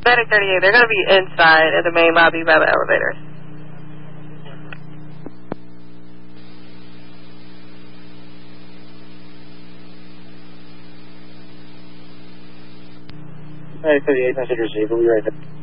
Medic 38, they're going to be inside at the main lobby by the elevators. Medic 38, message received. We'll be right there.